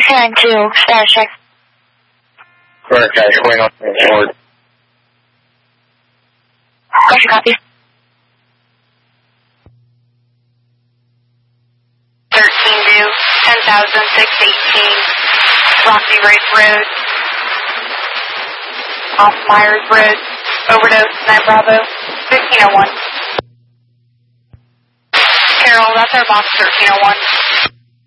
Turn to status check. Correct, guys. Going on forward. Gotcha, copy. 13 due, 10,618, Rocky Ridge Road, off Myers Road, overdose, 9 Bravo, 1501. Carol, that's our box 1301.